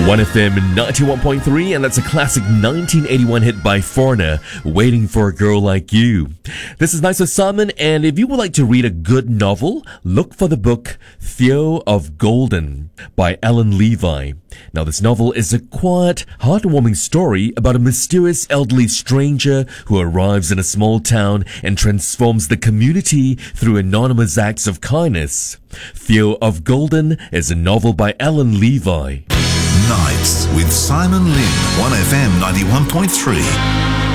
1FM 91.3, and that's a classic 1981 hit by Foreigner, Waiting for a Girl Like You. This is Nights with Simon, and if you would like to read a good novel, look for the book Theo of Golden by Ellen Levi. Now, this novel is a quiet, heartwarming story about a mysterious elderly stranger who arrives in a small town and transforms the community through anonymous acts of kindness. Theo of Golden is a novel by Ellen Levi. Nights with Simon Lynn, 1FM 91.3.